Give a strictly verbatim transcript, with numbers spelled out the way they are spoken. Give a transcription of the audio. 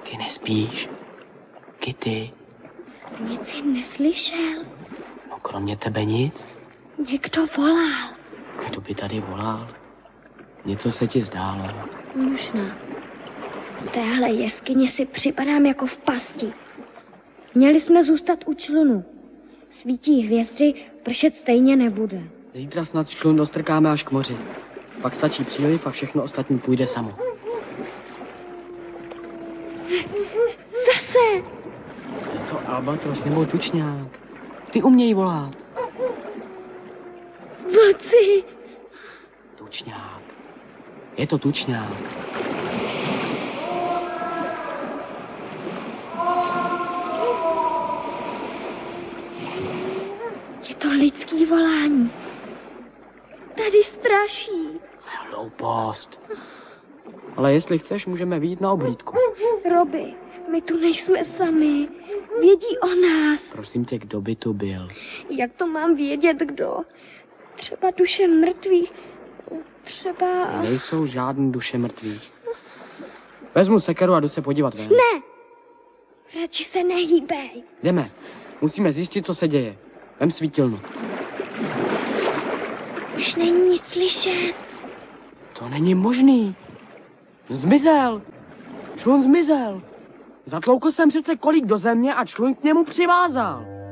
Ty nespíš? Kitty? Nic jsem neslyšel. No kromě tebe nic? Někdo volal. Kdo by tady volal? Něco se ti zdálo. Možná. V téhle jeskyni si připadám jako v pasti. Měli jsme zůstat u člunu. Svítí hvězdy, pršet stejně nebude. Zítra snad člun dostrkáme až k moři. Pak stačí příliv a všechno ostatní půjde samo. Zase! Je to albatros nebo tučňák. Ty umějí volat. Vlci! Tučňák. Je to tučňák. Je to lidský volání. Tady straší. Hloupost. Ale jestli chceš, můžeme vyjít na oblídku. Robi, my tu nejsme sami. Vědí o nás. Prosím tě, kdo by tu byl? Jak to mám vědět, kdo? Třeba duše mrtvých. Třeba... Nejsou žádný duše mrtvých. Vezmu sekeru a jdu se podívat ven. Ne! Radši se nehýbej. Jdeme. Musíme zjistit, co se děje. Vem svítilnu. Už není nic slyšet. To není možný. Zmizel. Člun zmizel. Zatloukl jsem přece kolik do země a člun k němu přivázal.